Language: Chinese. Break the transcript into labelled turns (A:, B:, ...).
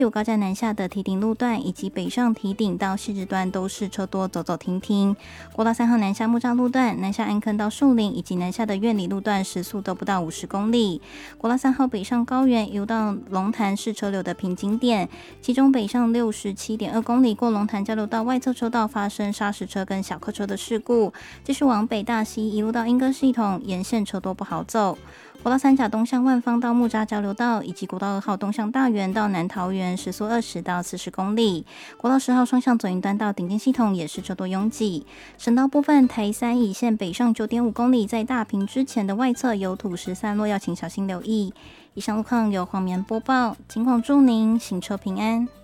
A: 有高架南下的堤顶路段以及北上堤顶到汐止段都是车多走走停停。国道3号南下木栅路段、南下安坑到树林以及南下的苑里路段时速都不到50公里。国道3号北上高原游到龙潭是车流的瓶颈点，其中北上67.2公里过龙潭交流道外侧车道发生砂石车跟小客车的事故，继续往北大溪一路到莺歌系统沿线车多不好走。国道3甲东向万方到木栅交流道，以及国道2号东向大园到南桃园时速20到40公里。国道10号双向左营端到顶尖系统也是车多拥挤。省道部分，台3乙线北上9.5公里，在大坪之前的外侧有土石散落，要请小心留意。以上路况由黄棉播报，警广祝您行车平安。